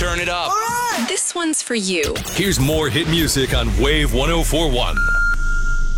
turn it up. This one's for you. Here's more hit music on Wave 104.1.